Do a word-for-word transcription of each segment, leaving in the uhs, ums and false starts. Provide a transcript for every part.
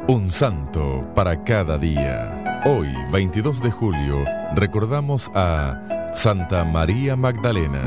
Un santo para cada día. Hoy, veintidós de julio, recordamos a Santa María Magdalena.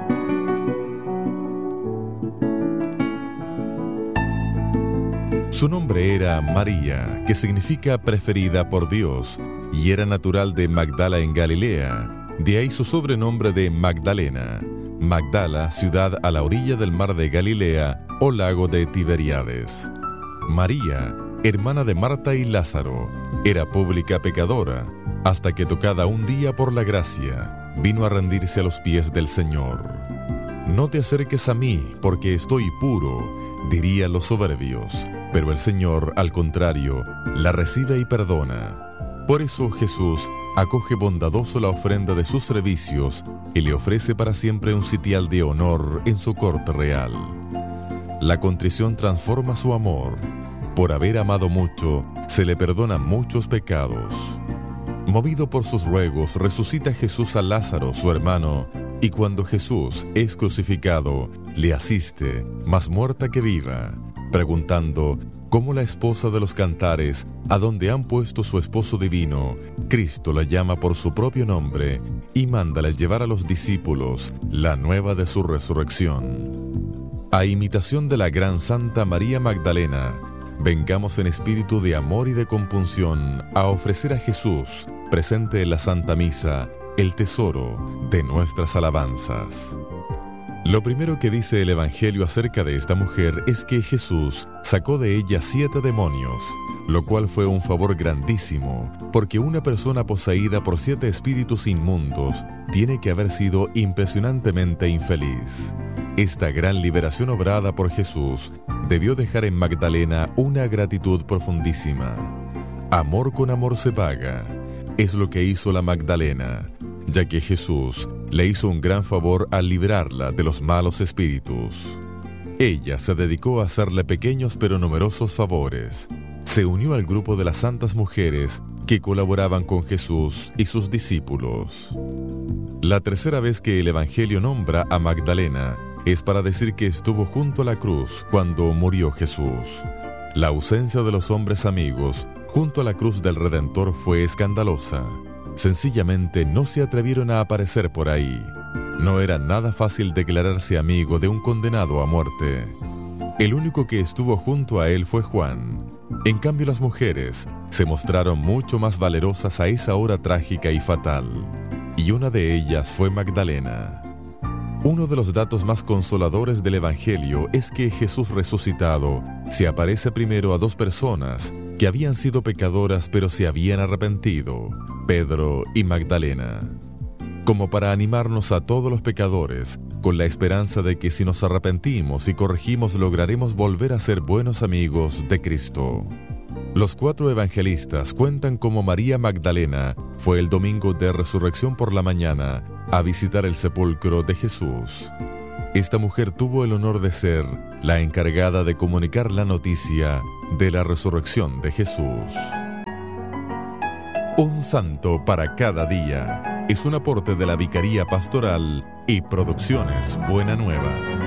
Su nombre era María, que significa preferida por Dios, y era natural de Magdala en Galilea, de ahí su sobrenombre de Magdalena. Magdala, ciudad a la orilla del mar de Galilea o lago de Tiberíades. María, hermana de Marta y Lázaro, era pública pecadora, hasta que, tocada un día por la gracia, vino a rendirse a los pies del Señor. «No te acerques a mí, porque estoy puro», dirían los soberbios, pero el Señor, al contrario, la recibe y perdona. Por eso Jesús acoge bondadoso la ofrenda de sus servicios y le ofrece para siempre un sitial de honor en su corte real. La contrición transforma su amor. Por haber amado mucho, se le perdonan muchos pecados. Movido por sus ruegos, resucita Jesús a Lázaro, su hermano, y cuando Jesús es crucificado, le asiste, más muerta que viva, preguntando cómo la esposa de los cantares, a donde han puesto su esposo divino, Cristo la llama por su propio nombre y mándale llevar a los discípulos la nueva de su resurrección. A imitación de la gran Santa María Magdalena, vengamos en espíritu de amor y de compunción a ofrecer a Jesús, presente en la Santa Misa, el tesoro de nuestras alabanzas. Lo primero que dice el Evangelio acerca de esta mujer es que Jesús sacó de ella siete demonios, lo cual fue un favor grandísimo, porque una persona poseída por siete espíritus inmundos tiene que haber sido impresionantemente infeliz. Esta gran liberación obrada por Jesús debió dejar en Magdalena una gratitud profundísima. Amor con amor se paga, es lo que hizo la Magdalena, ya que Jesús le hizo un gran favor al librarla de los malos espíritus. Ella se dedicó a hacerle pequeños pero numerosos favores. Se unió al grupo de las santas mujeres que colaboraban con Jesús y sus discípulos. La tercera vez que el Evangelio nombra a Magdalena es para decir que estuvo junto a la cruz cuando murió Jesús. La ausencia de los hombres amigos junto a la cruz del Redentor fue escandalosa. Sencillamente no se atrevieron a aparecer por ahí. No era nada fácil declararse amigo de un condenado a muerte. El único que estuvo junto a él fue Juan. En cambio, las mujeres se mostraron mucho más valerosas a esa hora trágica y fatal, y una de ellas fue Magdalena. Uno de los datos más consoladores del Evangelio es que Jesús resucitado se aparece primero a dos personas que habían sido pecadoras pero se habían arrepentido, Pedro y Magdalena, como para animarnos a todos los pecadores, con la esperanza de que si nos arrepentimos y corregimos lograremos volver a ser buenos amigos de Cristo. Los cuatro evangelistas cuentan cómo María Magdalena fue el domingo de resurrección por la mañana a visitar el sepulcro de Jesús. Esta mujer tuvo el honor de ser la encargada de comunicar la noticia de la resurrección de Jesús. Un santo para cada día es un aporte de la Vicaría Pastoral y Producciones Buena Nueva.